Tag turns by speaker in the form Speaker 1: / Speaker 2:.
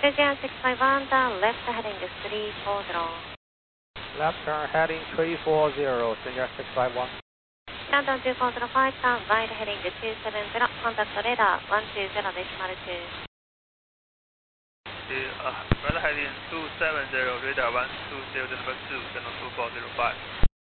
Speaker 1: Vision 651, turn left heading 340.
Speaker 2: Left turn heading 340, Vision 651.
Speaker 1: Countdown 2405, turn right heading 270, contact radar 120.2.
Speaker 3: Right heading 270, radar 120.2, channel 2405.